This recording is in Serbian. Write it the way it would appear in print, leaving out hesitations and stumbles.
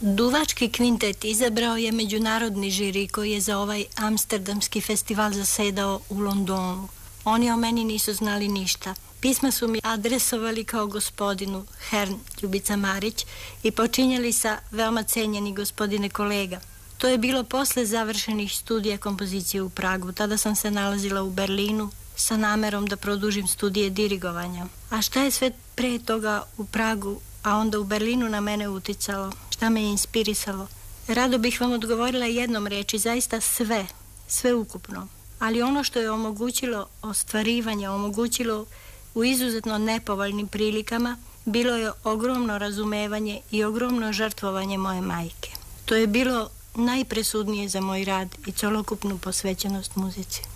Duvački kvintet izabrao je međunarodni žiri koji je za ovaj amsterdamski festival zasedao u Londonu. Oni o meni nisu znali ništa. Pisma su mi adresovali kao gospodinu Herrn Ljubica Marić i počinjali sa veoma cenjeni gospodine kolega. To je bilo posle završenih studija kompozicije u Pragu. Tada sam se nalazila u Berlinu sa namerom da produžim studije dirigovanja. A šta je sve pre toga u Pragu, a onda u Berlinu na mene uticalo? Šta me je inspirisalo? Rado bih vam odgovorila jednom reči, zaista sve ukupno. Ali ono što je omogućilo ostvarivanje, omogućilo u izuzetno nepovoljnim prilikama, bilo je ogromno razumevanje i ogromno žrtvovanje moje majke. To je bilo najpresudnije za moj rad i celokupnu posvećenost muzici.